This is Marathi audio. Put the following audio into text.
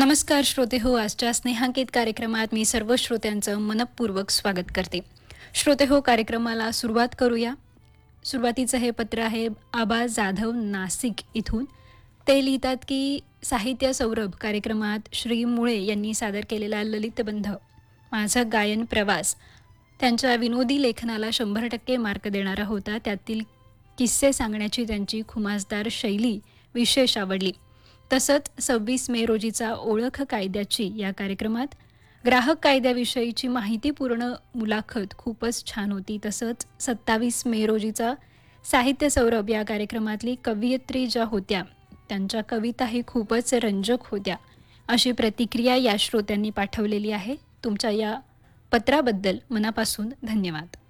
नमस्कार श्रोते हो, आजच्या स्नेहांकित कार्यक्रमात मी सर्व श्रोत्यांचं मनपूर्वक स्वागत करते. श्रोते हो, कार्यक्रमाला सुरुवात करूया. सुरुवातीचं हे पत्र आहे आबा जाधव नाशिक इथून. ते लिहितात की साहित्य सौरभ कार्यक्रमात श्री मुळे यांनी सादर केलेला ललितबंध माझं गायन प्रवास त्यांच्या विनोदी लेखनाला 100% मार्क देणारा होता. त्यातील किस्से सांगण्याची त्यांची खुमासदार शैली विशेष आवडली. तसंच 26 मे रोजीचा ओळख कायद्याची या कार्यक्रमात ग्राहक कायद्याविषयीची माहितीपूर्ण मुलाखत खूपच छान होती. तसंच 27 मे रोजीचा साहित्य सौरभ या कार्यक्रमातली कवयित्री ज्या होत्या त्यांच्या कविताही खूपच रंजक होत्या, अशी प्रतिक्रिया या श्रोत्यांनी पाठवलेली आहे. तुमच्या या पत्राबद्दल मनापासून धन्यवाद.